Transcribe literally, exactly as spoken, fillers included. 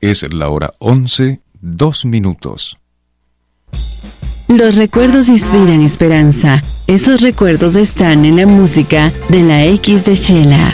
Es la hora once, dos minutos. Los recuerdos inspiran esperanza. Esos recuerdos están en la música de la X de Chela.